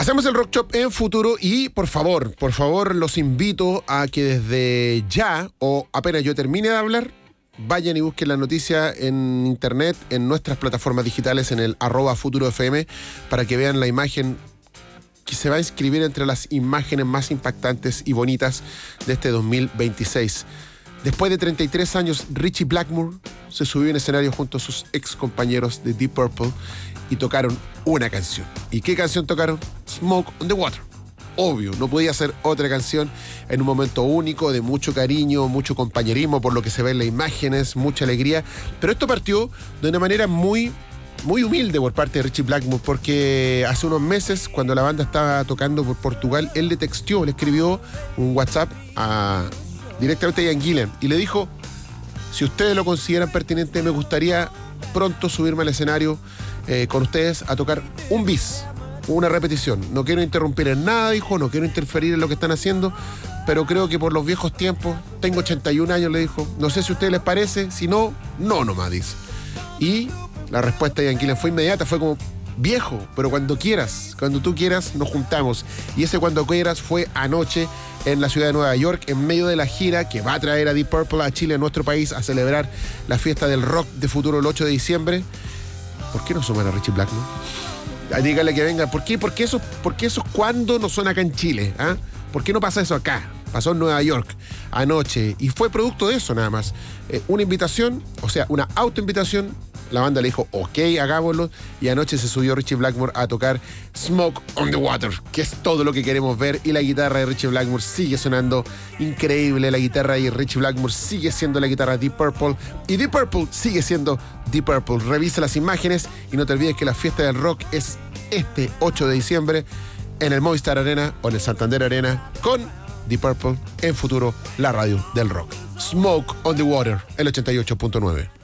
Hacemos el Rock Shop en Futuro y por favor, los invito a que desde ya o apenas yo termine de hablar, vayan y busquen la noticia en internet, en nuestras plataformas digitales, en el @FuturoFM, para que vean la imagen que se va a inscribir entre las imágenes más impactantes y bonitas de este 2026. Después de 33 años, Ritchie Blackmore se subió en escenario junto a sus ex compañeros de Deep Purple y tocaron una canción. ¿Y qué canción tocaron? Smoke on the Water. Obvio, no podía ser otra canción en un momento único, de mucho cariño, mucho compañerismo, por lo que se ve en las imágenes, mucha alegría. Pero esto partió de una manera muy humilde por parte de Ritchie Blackmore, porque hace unos meses, cuando la banda estaba tocando por Portugal, él le escribió un WhatsApp directamente a Ian Gillan y le dijo: si ustedes lo consideran pertinente, me gustaría pronto subirme al escenario con ustedes a tocar un bis, una repetición. No quiero interrumpir en nada, dijo, no quiero interferir en lo que están haciendo, pero creo que por los viejos tiempos, tengo 81 años, le dijo, no sé si a ustedes les parece, si no, no nomás, dice. Y la respuesta de Ian Gillan fue inmediata, fue como: viejo, pero cuando quieras, cuando tú quieras, nos juntamos. Y ese cuando quieras fue anoche en la ciudad de Nueva York, en medio de la gira que va a traer a Deep Purple a Chile, a nuestro país, a celebrar la fiesta del rock de Futuro el 8 de diciembre. ¿Por qué no suman a Ritchie Blackmore? Dígale que venga. ¿Por qué? Porque eso cuando no suena acá en Chile. ¿Por qué no pasa eso acá? Pasó en Nueva York anoche y fue producto de eso nada más. Una invitación, o sea, una autoinvitación. La banda le dijo, ok, hagámoslo. Y anoche se subió Ritchie Blackmore a tocar Smoke on the Water, que es todo lo que queremos ver. Y la guitarra de Ritchie Blackmore sigue sonando increíble. La guitarra de Ritchie Blackmore sigue siendo la guitarra de Deep Purple. Y Deep Purple sigue siendo Deep Purple. Revisa las imágenes y no te olvides que la fiesta del rock es este 8 de diciembre en el Movistar Arena o en el Santander Arena con Deep Purple en Futuro, la radio del rock. Smoke on the Water, el 88.9.